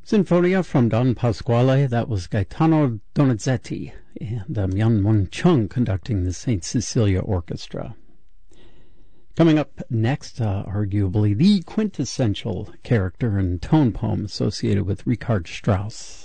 Sinfonia from Don Pasquale, that was Gaetano Donizetti, and Myung-Whun Chung conducting the St. Cecilia Orchestra. Coming up next, arguably the quintessential character and tone poem associated with Richard Strauss.